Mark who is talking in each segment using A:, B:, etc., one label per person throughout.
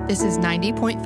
A: This is 90.5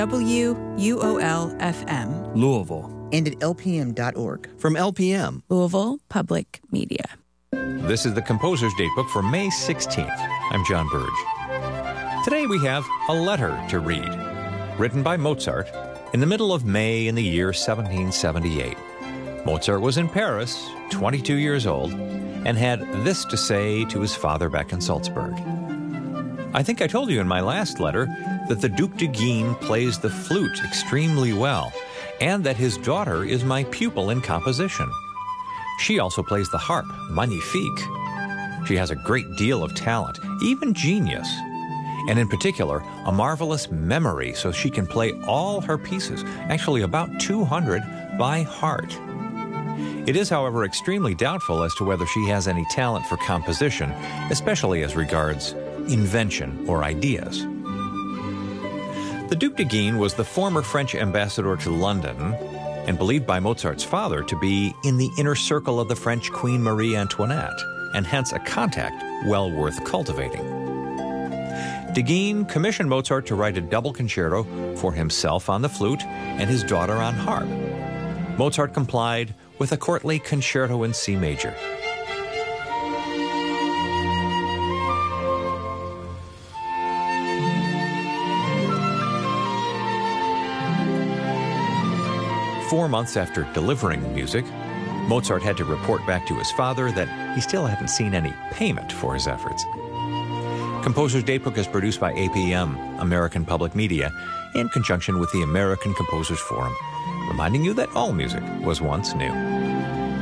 B: WUOL-FM.
C: Louisville.
D: And at lpm.org.
C: From LPM.
B: Louisville Public Media.
E: This is the Composer's Datebook for May 16th. I'm John Burge. Today we have a letter to read, written by Mozart in the middle of May in the year 1778. Mozart was in Paris, 22 years old, and had this to say to his father back in Salzburg. I think I told you in my last letter that the Duc de Guignes plays the flute extremely well, and that his daughter is my pupil in composition. She also plays the harp, magnifique. She has a great deal of talent, even genius, and in particular, a marvelous memory so she can play all her pieces, actually about 200, by heart. It is, however, extremely doubtful as to whether she has any talent for composition, especially as regards invention or ideas. The Duc de Guignes was the former French ambassador to London and believed by Mozart's father to be in the inner circle of the French Queen Marie Antoinette, and hence a contact well worth cultivating. De Guignes commissioned Mozart to write a double concerto for himself on the flute and his daughter on harp. Mozart complied with a courtly concerto in C major. Four months after delivering the music, Mozart had to report back to his father that he still hadn't seen any payment for his efforts. Composer's Datebook is produced by APM, American Public Media, in conjunction with the American Composers Forum, reminding you that all music was once new.